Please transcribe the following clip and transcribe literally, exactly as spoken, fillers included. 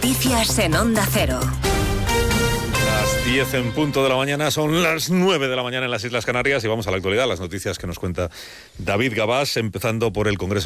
Noticias en Onda Cero. Las diez en punto de la mañana, son las nueve de la mañana en las Islas Canarias y vamos a la actualidad, las noticias que nos cuenta David Gabás, empezando por el Congreso